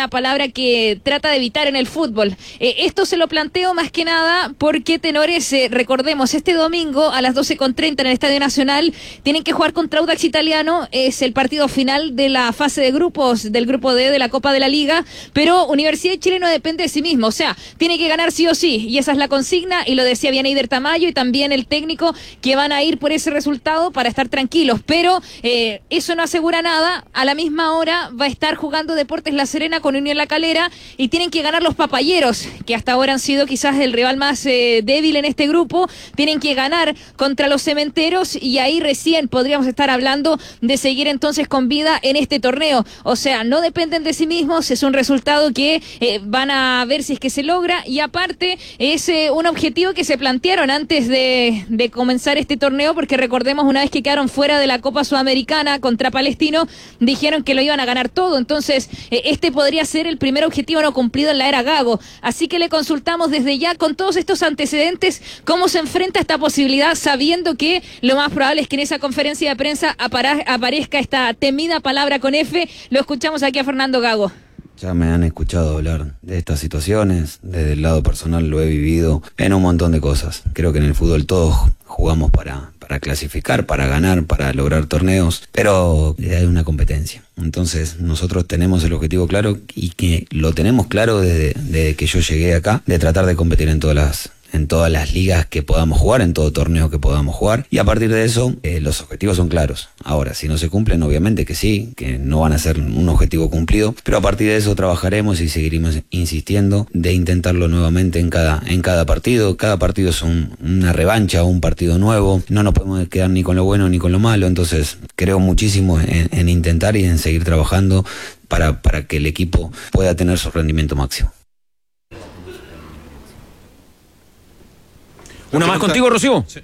una palabra que trata de evitar en el fútbol. Esto se lo planteo más que nada porque tenores, recordemos, este domingo a las 12:30 en el Estadio Nacional tienen que jugar contra Audax Italiano, es el partido final de la fase de grupos del grupo D de la Copa de la Liga, pero Universidad de Chile no depende de sí mismo, o sea, tiene que ganar sí o sí, y esa es la consigna, y lo decía bien Eider Tamayo y también el técnico, que van a ir por ese resultado para estar tranquilos, pero eso no asegura nada. A la misma hora va a estar jugando Deportes La Serena con Unión La Calera y tienen que ganar los papayeros, que hasta ahora han sido quizás el rival más débil en este grupo. Tienen que ganar contra los Cementeros y ahí recién podríamos estar hablando de seguir entonces con vida en este torneo. O sea, no dependen de sí mismos, es un resultado que van a ver si es que se logra, y aparte es un objetivo que se plantearon antes de comenzar este torneo, porque recordemos, una vez que quedaron fuera de la Copa Sudamericana contra Palestino, dijeron que lo iban a ganar todo. Entonces este podría ser el primer objetivo no cumplido en la era Gago, así que le consultamos desde ya, con todos estos antecedentes, cómo se enfrenta a esta posibilidad, sabiendo que lo más probable es que en esa conferencia de prensa aparezca esta temida palabra con F. Lo escuchamos aquí a Fernando Gago. Ya me han escuchado hablar de estas situaciones, desde el lado personal lo he vivido en un montón de cosas. Creo que en el fútbol todos jugamos para clasificar, para ganar, para lograr torneos, pero hay una competencia. Entonces nosotros tenemos el objetivo claro, y que lo tenemos claro desde que yo llegué acá, de tratar de competir en todas las ligas que podamos jugar, en todo torneo que podamos jugar, y a partir de eso los objetivos son claros. Ahora, si no se cumplen, obviamente que sí, que no van a ser un objetivo cumplido, pero a partir de eso trabajaremos y seguiremos insistiendo de intentarlo nuevamente en cada partido. Cada partido es una revancha o un partido nuevo, no nos podemos quedar ni con lo bueno ni con lo malo. Entonces creo muchísimo en intentar y en seguir trabajando para que el equipo pueda tener su rendimiento máximo. Una más contigo, Rocío. Sí.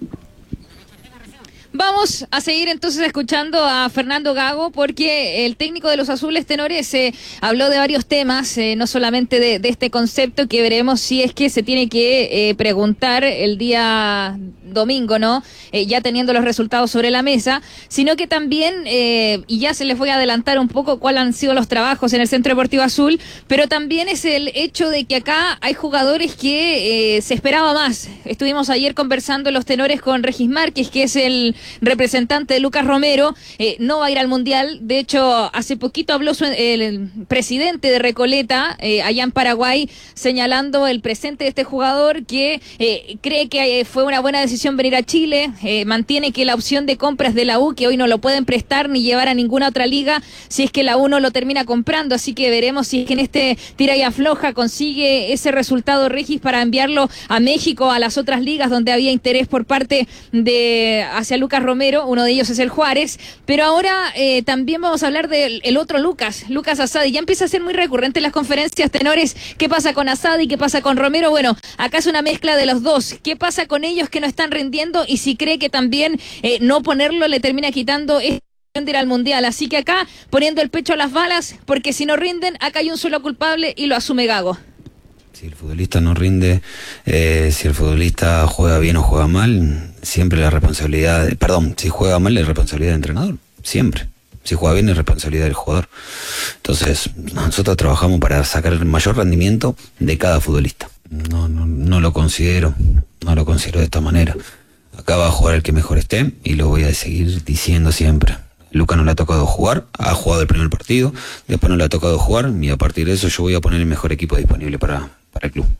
Vamos a seguir entonces escuchando a Fernando Gago, porque el técnico de los Azules Tenores habló de varios temas, no solamente de este concepto que veremos si es que se tiene que preguntar el día domingo, ¿no? Ya teniendo los resultados sobre la mesa, sino que también, y ya se les voy a adelantar un poco cuáles han sido los trabajos en el Centro Deportivo Azul, pero también es el hecho de que acá hay jugadores que se esperaba más. Estuvimos ayer conversando los Tenores con Regis Márquez, que es el representante de Lucas Romero, no va a ir al Mundial. De hecho, hace poquito habló el presidente de Recoleta, allá en Paraguay, señalando el presente de este jugador, que cree que fue una buena decisión venir a Chile, mantiene que la opción de compra es de la U, que hoy no lo pueden prestar ni llevar a ninguna otra liga si es que la U no lo termina comprando, así que veremos si es que en este tira y afloja consigue ese resultado Regis para enviarlo a México, a las otras ligas donde había interés por parte de hacia Lucas Romero. Uno de ellos es el Juárez, pero ahora también vamos a hablar del otro Lucas Asadi. Ya empieza a ser muy recurrente en las conferencias, Tenores, ¿qué pasa con Asadi? ¿Qué pasa con Romero? Bueno, acá es una mezcla de los dos. ¿Qué pasa con ellos que no están rindiendo? Y si cree que también no ponerlo le termina quitando de ir al Mundial. Así que acá poniendo el pecho a las balas, porque si no rinden, acá hay un solo culpable y lo asume Gago. Si el futbolista no rinde, si el futbolista juega bien o juega mal, siempre la responsabilidad, si juega mal es responsabilidad del entrenador, siempre. Si juega bien es responsabilidad del jugador. Entonces nosotros trabajamos para sacar el mayor rendimiento de cada futbolista. No lo considero de esta manera. Acá va a jugar el que mejor esté, y lo voy a seguir diciendo siempre. Lucas no le ha tocado jugar, ha jugado el primer partido, después no le ha tocado jugar, y a partir de eso yo voy a poner el mejor equipo disponible para el club.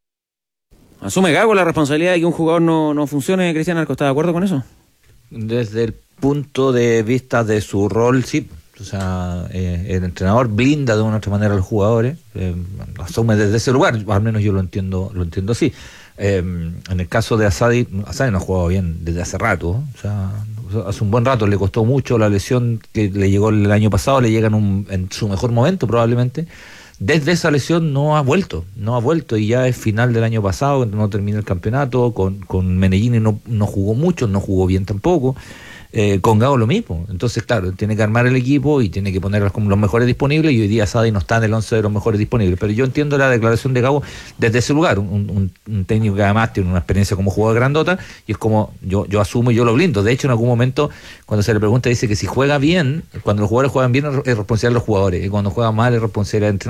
¿Asume Gago la responsabilidad de que un jugador no funcione, Cristian Arco? ¿Está de acuerdo con eso? Desde el punto de vista de su rol, sí. O sea, el entrenador blinda de una u otra manera a los jugadores, asume desde ese lugar, al menos yo lo entiendo así. En el caso de Asadi no ha jugado bien desde hace rato, ¿eh? O sea, hace un buen rato, le costó mucho la lesión que le llegó el año pasado, le llega en su mejor momento probablemente. Desde esa lesión no ha vuelto, y ya es final del año pasado, no termina el campeonato, con Menellini no jugó mucho, no jugó bien tampoco. Con Gago lo mismo. Entonces, claro, tiene que armar el equipo y tiene que poner los mejores disponibles, y hoy día Asadi no está en el 11 de los mejores disponibles. Pero yo entiendo la declaración de Gago desde ese lugar, un técnico que además tiene una experiencia como jugador grandota, y es como, yo asumo y yo lo blindo. De hecho, en algún momento, cuando se le pregunta, dice que si juega bien, cuando los jugadores juegan bien es responsabilidad de los jugadores, y cuando juegan mal es responsabilidad del entrenador.